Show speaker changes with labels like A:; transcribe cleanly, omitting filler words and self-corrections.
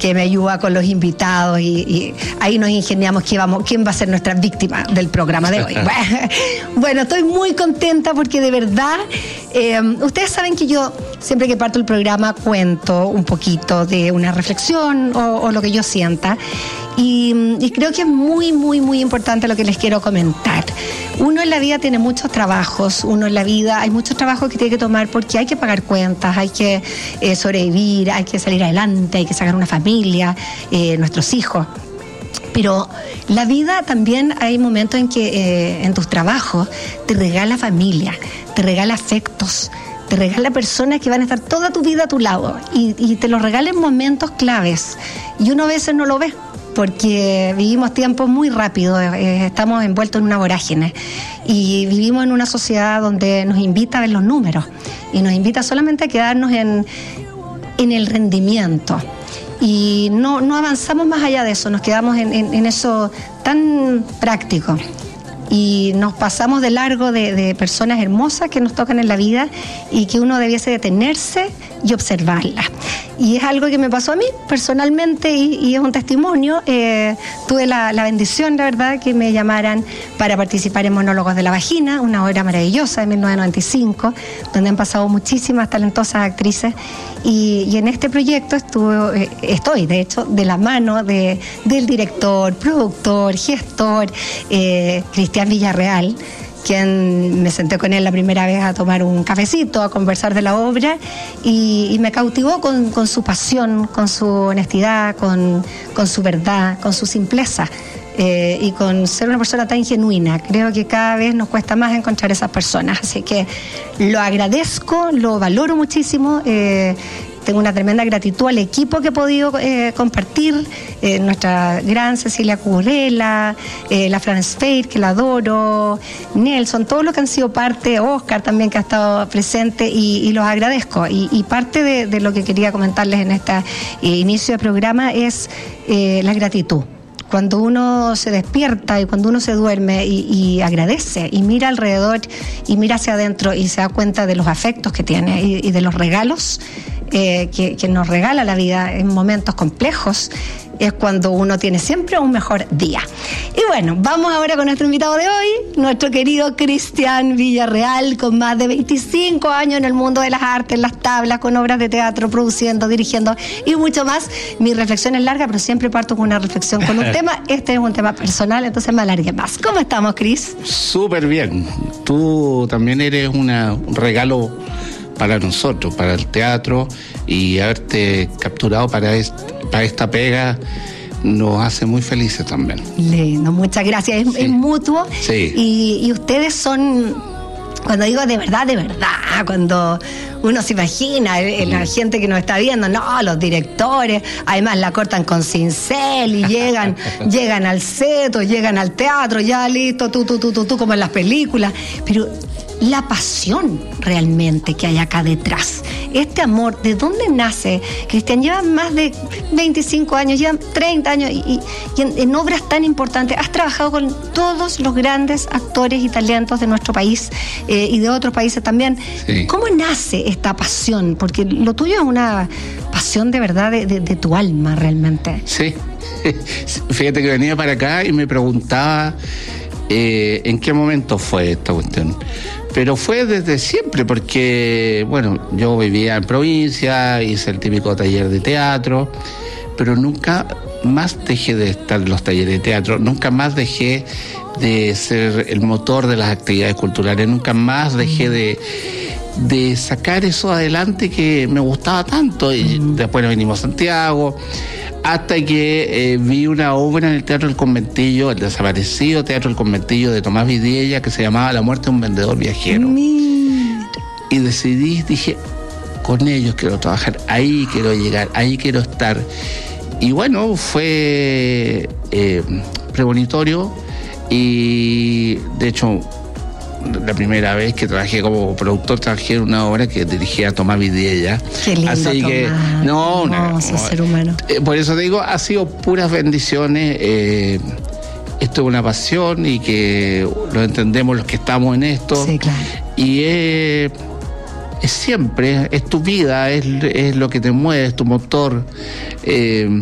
A: que me ayuda con los invitados y ahí nos ingeniamos quién va a ser nuestra víctima del programa de hoy. Bueno, estoy muy contenta porque de verdad, ustedes saben que yo siempre que parto el programa cuento un poquito de una reflexión o lo que yo sienta. Y creo que es muy, muy, muy importante lo que les quiero comentar. Uno en la vida tiene muchos trabajos, hay muchos trabajos que tiene que tomar porque hay que pagar cuentas, hay que sobrevivir, hay que salir adelante, hay que sacar una familia, nuestros hijos. Pero la vida también hay momentos en que en tus trabajos te regala familia, te regala afectos, te regala personas que van a estar toda tu vida a tu lado y te lo regala en momentos claves y uno a veces no lo ve porque vivimos tiempos muy rápidos, estamos envueltos en una vorágine y vivimos en una sociedad donde nos invita a ver los números y nos invita solamente a quedarnos en el rendimiento y no avanzamos más allá de eso, nos quedamos en eso tan práctico y nos pasamos de largo de personas hermosas que nos tocan en la vida y que uno debiese detenerse y observarlas. Y es algo que me pasó a mí personalmente y es un testimonio. Tuve la bendición, la verdad, que me llamaran para participar en Monólogos de la Vagina, una obra maravillosa de 1995, donde han pasado muchísimas talentosas actrices. Y en este proyecto estoy, de hecho, de la mano del director, productor, gestor, Cristian Villarreal, quien me senté con él la primera vez a tomar un cafecito, a conversar de la obra y me cautivó con su pasión, con su honestidad, con su verdad, con su simpleza y con ser una persona tan genuina. Creo que cada vez nos cuesta más encontrar esas personas, así que lo agradezco, lo valoro muchísimo. Tengo una tremenda gratitud al equipo que he podido compartir, nuestra gran Cecilia Curela, la Florence Fair, que la adoro, Nelson, todos los que han sido parte, Oscar también que ha estado presente y los agradezco. Y parte de lo que quería comentarles en este inicio de programa es la gratitud. Cuando uno se despierta y cuando uno se duerme y agradece y mira alrededor y mira hacia adentro y se da cuenta de los afectos que tiene y de los regalos que nos regala la vida en momentos complejos, es cuando uno tiene siempre un mejor día. Y bueno, vamos ahora con nuestro invitado de hoy, nuestro querido Cristian Villarreal, con más de 25 años en el mundo de las artes, las tablas, con obras de teatro, produciendo, dirigiendo y mucho más. Mi reflexión es larga, pero siempre parto con una reflexión con un tema. Este es un tema personal, entonces me alargué más. ¿Cómo estamos, Cris?
B: Súper bien. Tú también eres un regalo para nosotros, para el teatro, y haberte capturado para esta pega nos hace muy felices también.
A: Lindo, muchas gracias. Es mutuo.
B: Sí.
A: Y ustedes son, cuando digo de verdad, cuando uno se imagina, la gente que nos está viendo, no, los directores, además la cortan con cincel y llegan al set o llegan al teatro, ya listo, tú, como en las películas, pero la pasión realmente que hay acá detrás, este amor, ¿de dónde nace? Cristian, llevan más de 25 años, llevan 30 años y en obras tan importantes, has trabajado con todos los grandes actores y talentos de nuestro país y de otros países también.
B: Sí.
A: ¿Cómo nace esta pasión? Porque lo tuyo es una pasión de verdad de tu alma realmente.
B: Sí, fíjate que venía para acá y me preguntaba en qué momento fue esta cuestión. Pero fue desde siempre, porque, bueno, yo vivía en provincia, hice el típico taller de teatro, pero nunca más dejé de estar en los talleres de teatro, nunca más dejé de ser el motor de las actividades culturales, nunca más dejé de sacar eso adelante que me gustaba tanto. Y después nos vinimos a Santiago, hasta que vi una obra en el Teatro del Conventillo, el desaparecido Teatro del Conventillo de Tomás Vidiella, que se llamaba La muerte de un vendedor viajero.
A: Mira.
B: Y dije, con ellos quiero trabajar, ahí quiero llegar, ahí quiero estar. Y bueno, fue premonitorio y de hecho la primera vez que trabajé como productor, trabajé en una obra que dirigía a Tomás Vidiella.
A: Qué lindo,
B: así
A: Tomás.
B: Que no,
A: ser humano.
B: Por eso te digo, ha sido puras bendiciones. Esto es una pasión y que lo entendemos los que estamos en esto.
A: Sí, claro.
B: Y es siempre, es tu vida, es lo que te mueve, es tu motor.